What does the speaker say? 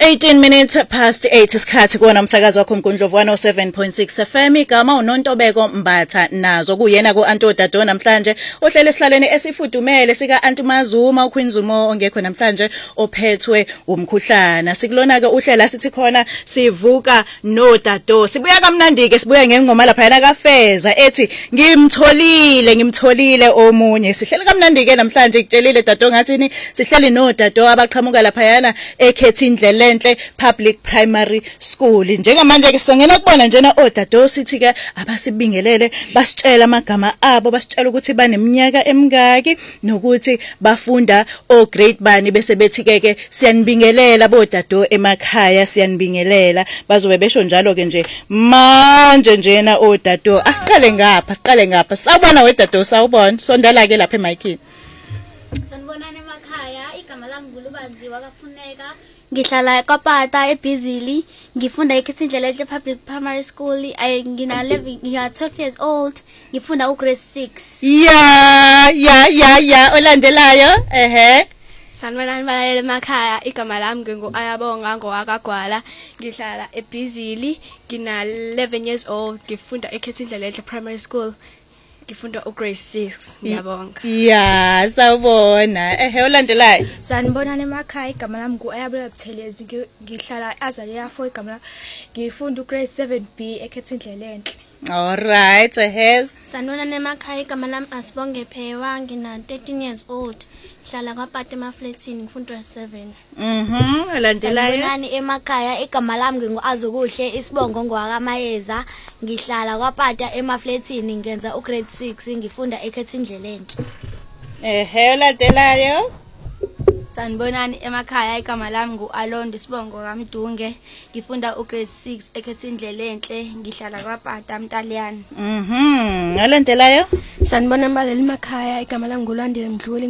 18 minutes past 8 isikhathi kuona umsakazo wakho Mgundlovu 107.6 FM igama uNontobeko Mbatha nazo kuyena kuAnto Dado namhlanje ohlele esihlalweni esifudumele sika Anti Mazuma uQueen Zumo ongekho namhlanje ophethwe umkhuhlana sikulona ke uhlela sithi khona sivuka no Dado sibuya kamnandi ke sibuya ngengoma lapha yana kaFeza ethi ngimtholile omunye sihlele kamnandi ke namhlanje kutshelile Dado ngathini sihleli no Dado abaqhamuka lapha yana eKhethindlela Lenhle Public Primary School njengamanje ke songena kubona njena oDado sithi ke abasibingelele basitshela amagama abo basitshela ukuthi baneminyaka emingaki nokuthi bafunda o grade bani bese bethi ke siyanibingelela boDado emakhaya siyanibingelela bazobe besho njalo ke nje manje njena oDado asiqale ngapha sawubona weDado sawubona sondala ke lapha emic sanibonani emakhaya igama lami ngulubanziwa kafuneka ngihlala eKapata eBizili ngifunda eKhethindlela Lenhle Public Primary School ngina 12 years old ngifunda ugrade 6 ya olandelayo sanibonani balaleli emakhaya igama lami Ayabonga ngowakagwala ngihlala eBizili ngina 11 years old ngifunda eKhethindlela Lenhle Primary School ngifunda ugrade 6 ngiyabonga ya sawubona olandelayo sanibonani emakhaya igama lami Ayabela Buthelezi ngihlala Azalea 4 igama lami ngifunda ugrade 7B eKhethindlela Lenhle. Alright sanibonani emakhaya igama lami Asibonge Phewa ngina 13 years old hlala kwaPata emaflatini ngifunda 7 olandelayo sanibonani emakhaya igama lami Azukuhle Isibongo ngwakamayeza ngihlala kwaPata emaflatini ngenza ugrade 6 ngifunda eKhethindlela Lenhle olandelayo sanibonani emakhaya igama lami Alondo Isibongo kaMdunge ngifunda ugrade 6 eKhethindlela Lenhle ngihlala kwaPata Mtaliyane olandelayo sanibonani balaleli emakhaya igama lami Landile Mdluli